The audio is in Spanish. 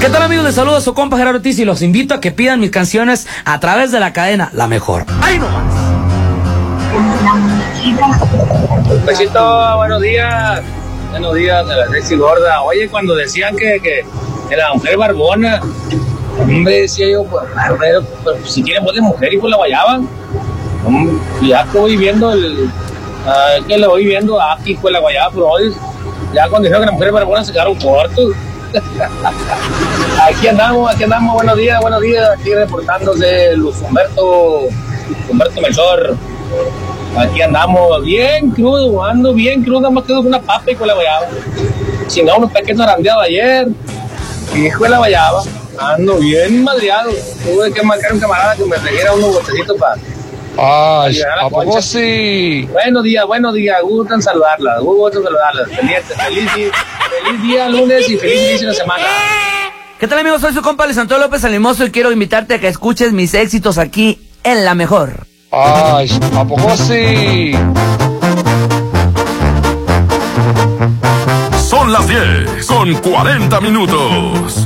¿Qué tal, amigos? Les saludo a su compa Gerardo Ortiz y los invito a que pidan mis canciones a través de la cadena La Mejor. ¡Ahí nomás! Besito, buenos días. Buenos días a la sexy gorda. Oye, cuando decían que la mujer barbona, hombre, decía yo, pues si tiene voz de mujer y pues la guayaban. Ya estoy viendo que lo voy viendo aquí, pues la guayaba, pero hoy, ya cuando dijeron que la mujer barbona se quedaron cortos. Aquí andamos, buenos días, aquí reportándose Luz Humberto Melchor. Aquí andamos bien crudo, más quedo con una papa y con la guayaba. Chingamos unos pequeños arandeados ayer, hijo de la guayaba, ando bien madreado. Tuve que marcar a un camarada que me trajera unos botecitos para... Ay, ¿a poco sí? Buenos días, gustan saludarlas. Feliz día lunes y feliz inicio de semana. ¿Qué tal, amigos? Soy su compa Lisandro López Alimoso y quiero invitarte a que escuches mis éxitos aquí en La Mejor. Ay, ¿a poco sí? Son las 10:40.